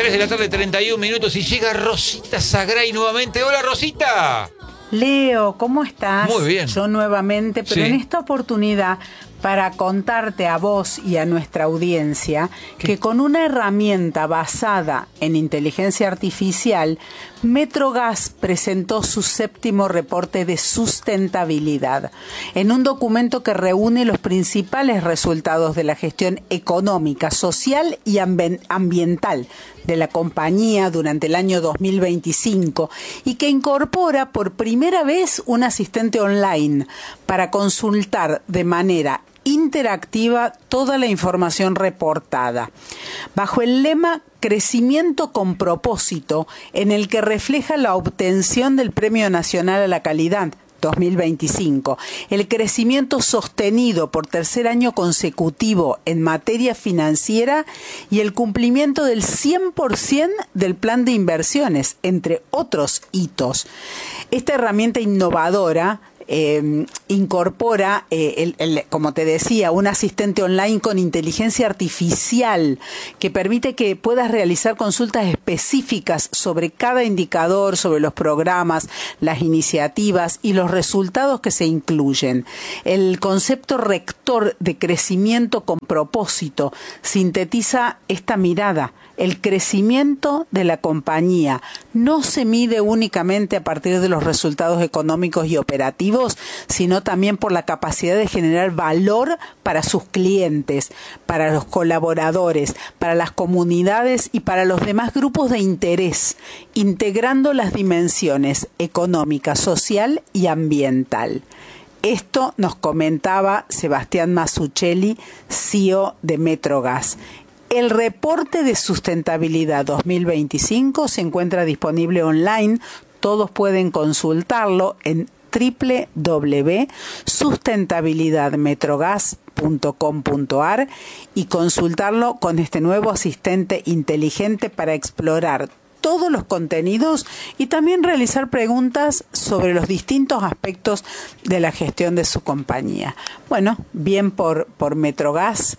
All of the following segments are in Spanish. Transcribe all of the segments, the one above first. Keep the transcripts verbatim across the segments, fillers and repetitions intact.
tres de la tarde, treinta y un minutos, y llega Rosita Sagray nuevamente. ¡Hola, Rosita! Leo, ¿cómo estás? Muy bien. Yo nuevamente, pero sí, en esta oportunidad para contarte a vos y a nuestra audiencia ¿Qué? que con una herramienta basada en inteligencia artificial, Metrogas presentó su séptimo reporte de sustentabilidad en un documento que reúne los principales resultados de la gestión económica, social y ambi- ambiental de la compañía durante el año dos mil veinticinco y que incorpora por primera vez un asistente online para consultar de manera interactiva toda la información reportada, bajo el lema Crecimiento con propósito, en el que refleja la obtención del Premio Nacional a la Calidad dos mil veinticinco, el crecimiento sostenido por tercer año consecutivo en materia financiera y el cumplimiento del cien por ciento del plan de inversiones, entre otros hitos. Esta herramienta innovadora Eh, incorpora, eh, el, el, como te decía, un asistente online con inteligencia artificial que permite que puedas realizar consultas específicas sobre cada indicador, sobre los programas, las iniciativas y los resultados que se incluyen. El concepto rector de crecimiento con propósito sintetiza esta mirada. El crecimiento de la compañía no se mide únicamente a partir de los resultados económicos y operativos, sino también por la capacidad de generar valor para sus clientes, para los colaboradores, para las comunidades y para los demás grupos de interés, integrando las dimensiones económica, social y ambiental. Esto nos comentaba Sebastián Mazzucchelli, C E O de Metrogas. El reporte de sustentabilidad dos mil veinticinco se encuentra disponible online. Todos pueden consultarlo en doble u doble u doble u punto sustentabilidad metrogas punto com punto a r y consultarlo con este nuevo asistente inteligente para explorar todos los contenidos y también realizar preguntas sobre los distintos aspectos de la gestión de su compañía. Bueno, bien por, por Metrogas.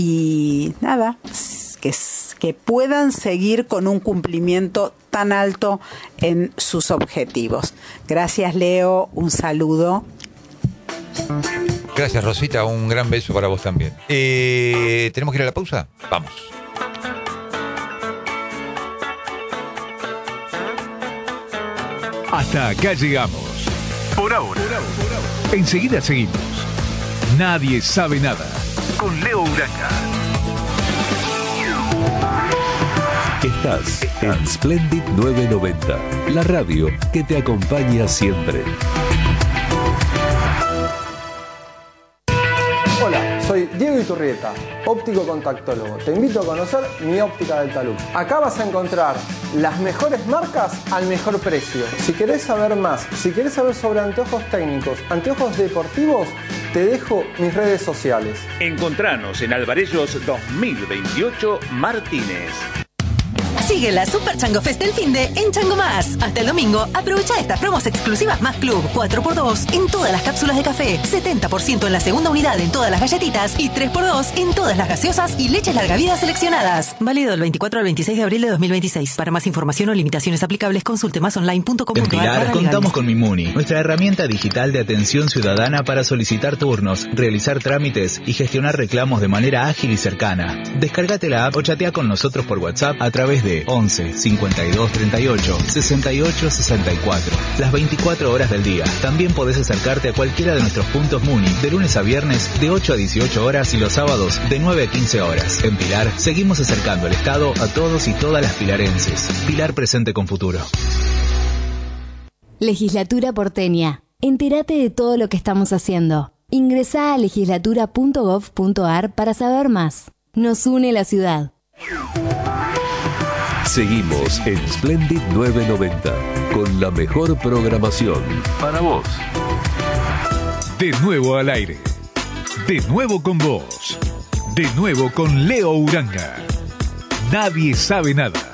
Y nada, que, que puedan seguir con un cumplimiento tan alto en sus objetivos. Gracias, Leo, un saludo. Gracias, Rosita, un gran beso para vos también. Eh, ¿Tenemos que ir a la pausa? Vamos. Hasta acá llegamos. Por ahora. Enseguida seguimos. Nadie sabe nada. Con Leo Uranga. Estás en Splendid novecientos noventa, la radio que te acompaña siempre. Hola, soy Diego Iturrieta, óptico contactólogo. Te invito a conocer mi óptica del talud. Acá vas a encontrar las mejores marcas al mejor precio. Si querés saber más, si querés saber sobre anteojos técnicos, anteojos deportivos, te dejo mis redes sociales. Encontranos en Alvarellos dos mil veintiocho Martínez. Sigue la Super Chango Fest del finde en Chango Más. Hasta el domingo, aprovecha estas promos exclusivas Más Club, cuatro por dos en todas las cápsulas de café, setenta por ciento en la segunda unidad en todas las galletitas y tres por dos en todas las gaseosas y leches larga vida seleccionadas. Válido del veinticuatro al veintiséis de abril de dos mil veintiséis. Para más información o limitaciones aplicables, consulte más online punto com punto a r. En Pilar contamos con Mimuni, nuestra herramienta digital de atención ciudadana para solicitar turnos, realizar trámites y gestionar reclamos de manera ágil y cercana. Descárgate la app o chatea con nosotros por WhatsApp a través de once cincuenta y dos treinta y ocho sesenta y ocho sesenta y cuatro. Las veinticuatro horas del día. También podés acercarte a cualquiera de nuestros puntos Muni de lunes a viernes de ocho a dieciocho horas y los sábados de nueve a quince horas. En Pilar seguimos acercando el Estado a todos y todas las pilarenses. Pilar presente con futuro. Legislatura porteña. Entérate de todo lo que estamos haciendo. Ingresá a legislatura punto gov punto a r para saber más. Nos une la ciudad. Seguimos en Splendid novecientos noventa con la mejor programación para vos. De nuevo al aire. De nuevo con vos. De nuevo con Leo Uranga. Nadie sabe nada.